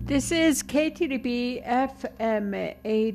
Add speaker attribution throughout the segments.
Speaker 1: This is KTDB FM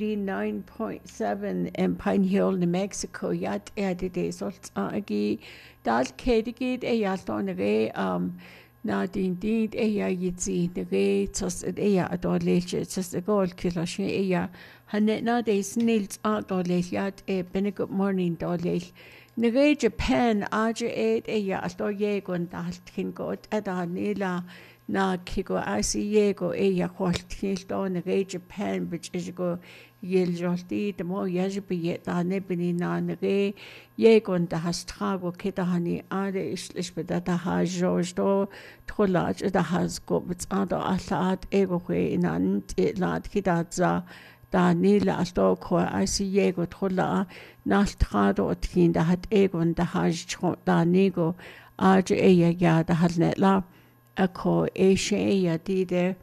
Speaker 1: 89.7 in Pine Hill, New Mexico. Yat edide solt agi dal kedigid yalton re na din yitzi re tos adorleche tos the goal kiloshin hanetna de snils adorleyat good morning dorlech Nere Japan aja alto yegon dal kingot adanila na kiko asi yego kwaltilto nere Japan which is go yeljolti the mo yajibi yeta nebini na nere yegon da hastrago kitahani ade islispeda da hajojdo tolaj da hasgo bits ado alat ego inant lad kidatza da nila alto ko asi yego tola naltrado otkin da hat egon da haj da nego aja ya da halnetla ako ya dide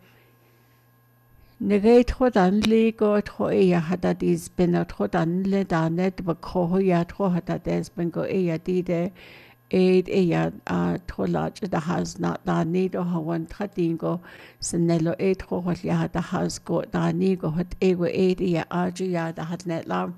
Speaker 1: nege trodan lego ya hada dis ben trodan le da net ba ko ya tro hada des ben go ya dide ya trolaj da has not da nido hawan tradingo senelo tro ya da has go da nego hat ego ya aja ya da halnetla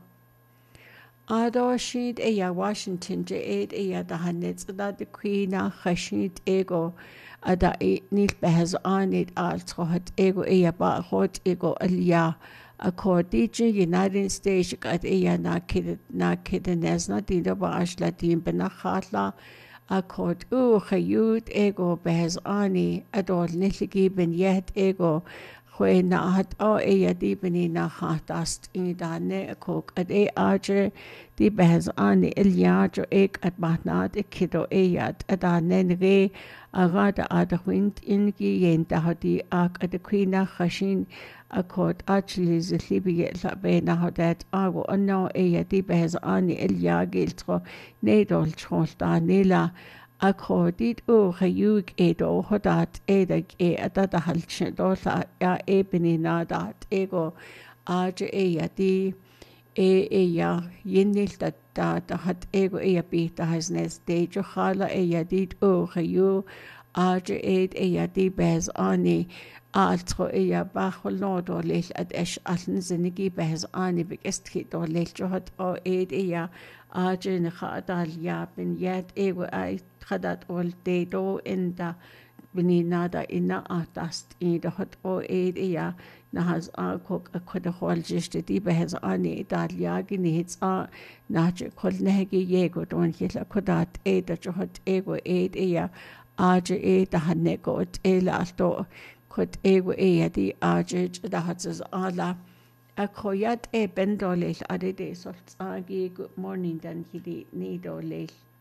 Speaker 1: Ado shid ya Washington je ya da hanets da de queen khashid ego ada nil behaz anit also hat ego ya ba hot ego alia according United States kat ya na kid nesna dido ba ashla din bena khatla accord khayut ego behaz ani adol nilgi ben yet ego na hat ya di beni na khatast in da ne kok ad aje di behaz ani ilya jo ek at mahnat kido yat ada ne re agada adwind ingi yenta hadi ak ad queen khashin accord actually zlibi la bena hadat ago anno ya di behaz ani ilya giltro nedol cholta nila Accordit khayuk edo hodat edag atata halchen dosa ya ebeni dat ego aja ya di ya yenil da hat ego bita hasnes de jo khala ya dit khayu aja ya di bez ani altro ya bachol no dorlech ad esh aln zinigi bez ani bigest ki dorlech jo hat ya aja ne khadal ya ben yet ego ai خدت all day do in da benina ina atast in da hot ya na has kok a koda hol just di behez ani italia ginits na che kol negi yego don hila kodat da hot ego ya aje da hanego la alto kod ego ya di aje da hatzes ala a koyat bendolech ade de solt agi good morning dan hidi ni dolech